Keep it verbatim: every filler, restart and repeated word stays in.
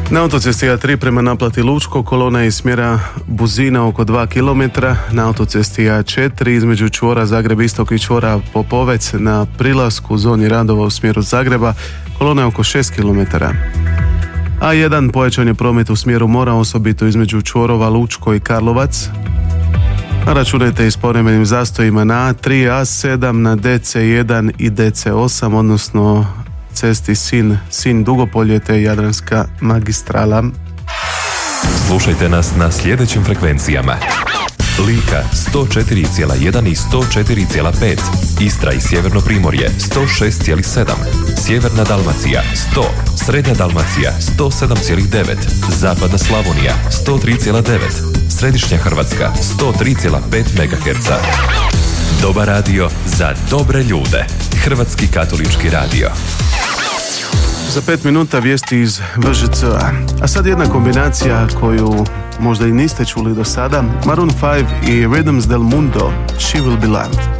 Na autocesti A tri prema naplati Lučko kolona iz smjera Buzina oko dva kilometra, na autocesti A četiri između čvora Zagreb Istok i čvora Popovec na prilasku u zoni radova u smjeru Zagreba kolona je oko šest kilometara. A jedan pojačan je promet u smjeru mora, osobito između čvorova Lučko i Karlovac. A računajte i s povremenim zastojima na A tri, A sedam, na D C jedan i D C osam, odnosno cesti Sin, Sin Dugopolje te Jadranska magistrala. Slušajte nas na sljedećim frekvencijama: Lika sto četiri zarez jedan i sto četiri zarez pet, Istra i Sjeverno Primorje sto šest zarez sedam, Sjeverna Dalmacija sto, Srednja Dalmacija sto sedam zarez devet, Zapadna Slavonija sto tri zarez devet, Središnja Hrvatska sto tri zarez pet megaherca. Dobar radio za dobre ljude. Hrvatski katolički radio. Za pet minuta vijesti iz V Ž C-a. A sad jedna kombinacija koju možda i niste čuli do sada. Maroon five i Rhythms del Mundo, She Will Be Loved.